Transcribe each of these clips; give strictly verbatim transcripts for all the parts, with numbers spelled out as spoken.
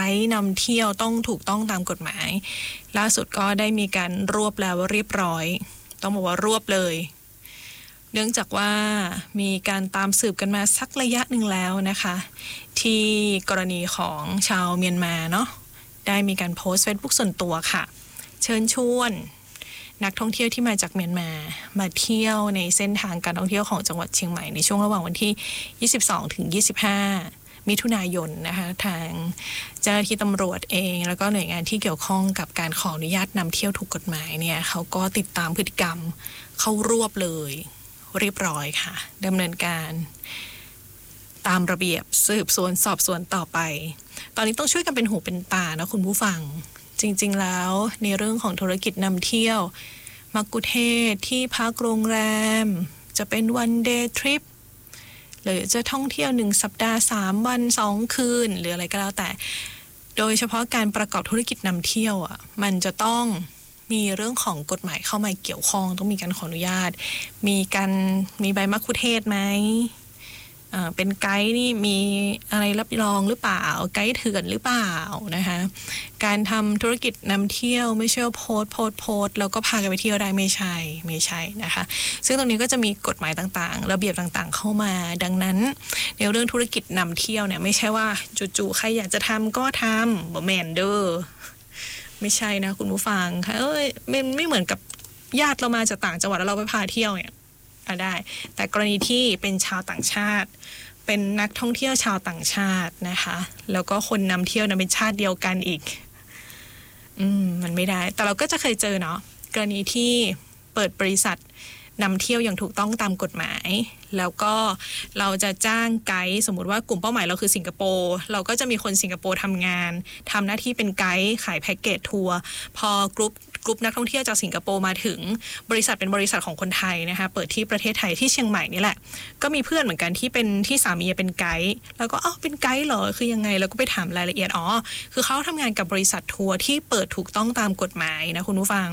ด์นำเที่ยวต้องถูกต้องตามกฎหมายล่าสุดก็ได้มีการรวบแล้วเรียบร้อยต้องบอกว่ารวบเลยเนื่องจากว่ามีการตามสืบกันมาสักระยะหนึ่งแล้วนะคะที่กรณีของชาวเมียนมาเนาะได้มีการโพสต์เฟซบุ๊กส่วนตัวค่ะเชิญชวนนักท่องเที่ยวที่มาจากเมียนมามาเที่ยวในเส้นทางการท่องเที่ยวของจังหวัดเชียงใหม่ในช่วงระหว่างวันที่ยี่สิบสองถึงยี่สิบห้ามิถุนายนนะคะทางเจ้าหน้าที่ตำรวจเองแล้วก็หน่วยงานที่เกี่ยวข้องกับการขออนุญาตนำเที่ยวถูกกฎหมายเนี่ยเขาก็ติดตามพฤติกรรมเข้ารวบเลยเรียบร้อยค่ะดำเนินการตามระเบียบสืบสวนสอบสวนต่อไปตอนนี้ต้องช่วยกันเป็นหูเป็นตานะคุณผู้ฟังจริงๆแล้วในเรื่องของธุรกิจนำเที่ยวมักคุเทศที่พักโรงแรมจะเป็นวันเดย์ทริปหรือจะท่องเที่ยวหนึ่งสัปดาห์สามวันสองคืนหรืออะไรก็แล้วแต่โดยเฉพาะการประกอบธุรกิจนำเที่ยวอ่ะมันจะต้องมีเรื่องของกฎหมายเข้ามาเกี่ยวข้องต้องมีการขออนุญาตมีการมีใบมัคคุเทศไหมเป็นไกด์นี่มีอะไรรับรองหรือเปล่าไกด์เถื่อนหรือเปล่านะคะการทำธุรกิจนำเที่ยวไม่ใช่โพสโพสโพสแล้วก็พากันไปเที่ยวได้ไม่ใช่ไม่ใช่นะคะซึ่งตรงนี้ก็จะมีกฎหมายต่างๆระเบียบต่างๆเข้ามาดังนั้นในเรื่องธุรกิจนำเที่ยวเนี่ยไม่ใช่ว่าจู่ๆใครอยากจะทำก็ทำบ่แมนเด้อไม่ใช่นะคุณผู้ฟังค่ะเอ้ยมันไม่เหมือนกับญาติเรามาจากต่างจังหวัดแล้วเราไปพาเที่ยวเนี่ยได้แต่กรณีที่เป็นชาวต่างชาติเป็นนักท่องเที่ยวชาวต่างชาตินะคะแล้วก็คนนำเที่ยวนั้นเป็นชาติเดียวกันอีกอืมมันไม่ได้แต่เราก็จะเคยเจอเนาะกรณีที่เปิดบริษัทนำเที่ยวอย่างถูกต้องตามกฎหมายแล้วก็เราจะจ้างไกด์สมมุติว่ากลุ่มเป้าหมายเราคือสิงคโปร์เราก็จะมีคนสิงคโปร์ทำงานทำหน้าที่เป็นไกด์ขายแพ็กเกจทัวร์พอกรุ๊ปกลุ่มนักท่องเที่ยวจากสิงคโปร์มาถึงบริษัทเป็นบริษัทของคนไทยนะคะเปิดที่ประเทศไทยที่เชียงใหม่นี่แหละก็มีเพื่อนเหมือนกันที่เป็นที่สามีเป็นไกด์แล้วก็อ้าวเป็นไกด์เหรอคือยังไงแล้วก็ไปถามรายละเอียดอ๋อคือเขาทำงานกับบริษัททัวร์ที่เปิดถูกต้องตามกฎหมายนะคุณผู้ฟัง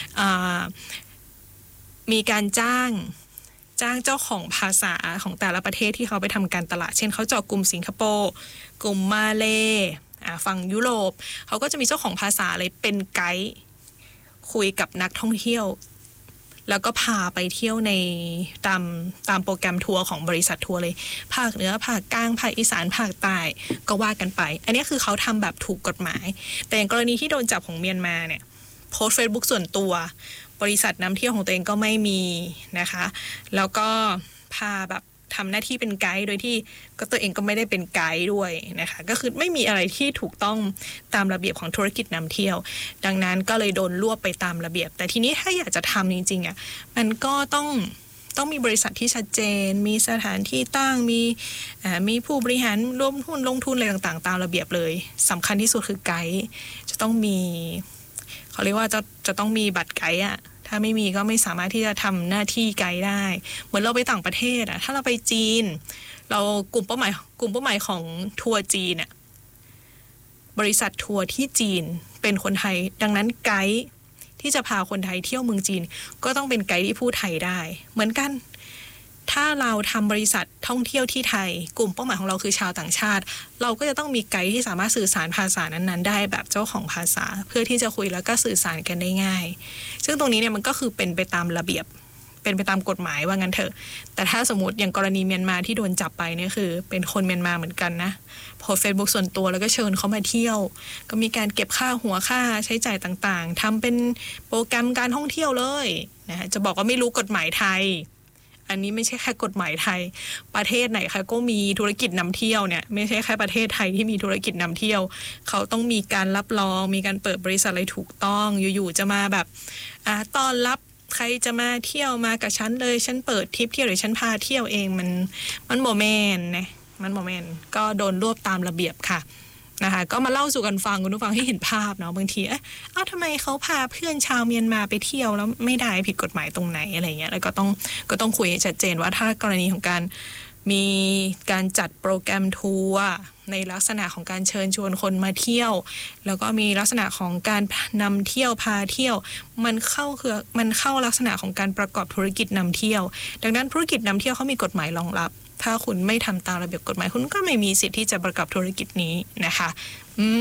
มีการจ้างจ้างเจ้าของภาษาของแต่ละประเทศที่เขาไปทำการตลาดเช่นเขาเจาะกลุ่มสิงคโปร์กลุ่มมาเลย์ฝั่งยุโรปเขาก็จะมีเจ้าของภาษาอะไรเป็นไกด์คุยกับนักท่องเที่ยวแล้วก็พาไปเที่ยวในตามตามโปรแกรมทัวร์ของบริษัททัวร์เลยภาคเหนือภาคกลางภาคอีสานภาคใต้ก็ว่ากันไปอันนี้คือเขาทำแบบถูกกฎหมายแต่อย่างกรณีที่โดนจับของเมียนมาเนี่ยโพสต์ Facebook ส่วนตัวบริษัทนำเที่ยวของตัวเองก็ไม่มีนะคะแล้วก็พาแบบทำหน้าที่เป็นไกด์โดยที่ก็ตัวเองก็ไม่ได้เป็นไกด์ด้วยนะคะก็คือไม่มีอะไรที่ถูกต้องตามระเบียบของธุรกิจนำเที่ยวดังนั้นก็เลยโดนรวบไปตามระเบียบแต่ทีนี้ถ้าอยากจะทำจริงๆอ่ะมันก็ต้องต้องมีบริษัทที่ชัดเจนมีสถานที่ตั้งมีอ่ามีผู้บริหารร่วมหุ้นลงทุนอะไรต่างๆตามระเบียบเลยสำคัญที่สุดคือไกด์จะต้องมีเขาเรียกว่าจะจะต้องมีบัตรไกด์อ่ะถ้าไม่มีก็ไม่สามารถที่จะทำหน้าที่ไกด์ได้เหมือนเราไปต่างประเทศอะถ้าเราไปจีนเรากลุ่มเป้าหมายกลุ่มเป้าหมายของทัวร์จีนอะบริษัททัวร์ที่จีนเป็นคนไทยดังนั้นไกด์ที่จะพาคนไทยเที่ยวเมืองจีนก็ต้องเป็นไกด์ที่พูดไทยได้เหมือนกันถ้าเราทำบริษัทท่องเที่ยวที่ไทยกลุ่มเป้าหมายของเราคือชาวต่างชาติเราก็จะต้องมีไกด์ที่สามารถสื่อสารภาษานั้นๆได้แบบเจ้าของภาษาเพื่อที่จะคุยแล้วก็สื่อสารกันได้ง่ายซึ่งตรงนี้เนี่ยมันก็คือเป็นไปตามระเบียบเป็นไปตามกฎหมายว่างั้นเถอะแต่ถ้าสมมติอย่างกรณีเมียนมาที่โดนจับไปเนี่ยคือเป็นคนเมียนมาเหมือนกันนะโพสต์ Facebook ส่วนตัวแล้วก็เชิญเขามาเที่ยวก็มีการเก็บค่าหัวค่าใช้จ่ายต่างๆทำเป็นโปรแกรมการท่องเที่ยวเลยนะจะบอกว่าไม่รู้กฎหมายไทยอันนี้ไม่ใช่แค่กฎหมายไทยประเทศไหนคะก็มีธุรกิจนำเที่ยวเนี่ยไม่ใช่แค่ประเทศไทยที่มีธุรกิจนำเที่ยวเขาต้องมีการรับรองมีการเปิดบริษัทอะไรถูกต้องอยู่ๆจะมาแบบอ่าต้อนรับใครจะมาเที่ยวมากับฉันเลยฉันเปิดทริปเที่ยวหรือฉันพาเที่ยวเองมันมันโมเมนต์นะมันโมเมนต์ก็โดนรวบตามระเบียบค่ะนะคะก็มาเล่าสู่กันฟังคุณผู้ฟังให้เห็นภาพเนาะบางทีเอ๊ะอ้าวทำไมเขาพาเพื่อนชาวเมียนมาไปเที่ยวแล้วไม่ได้ผิดกฎหมายตรงไหนอะไรเงี้ยแล้วก็ต้องก็ต้องคุยให้ชัดเจนว่าถ้ากรณีของการมีการจัดโปรแกรมทัวร์ในลักษณะของการเชิญชวนคนมาเที่ยวแล้วก็มีลักษณะของการนำเที่ยวพาเที่ยวมันเข้าคือมันเข้าลักษณะของการประกอบธุรกิจนำเที่ยวดังนั้นธุรกิจนำเที่ยวเขามีกฎหมายรองรับถ้าคุณไม่ทำตามระเบียบกฎหมายคุณก็ไม่มีสิทธิ์ที่จะประกอบธุรกิจนี้นะคะ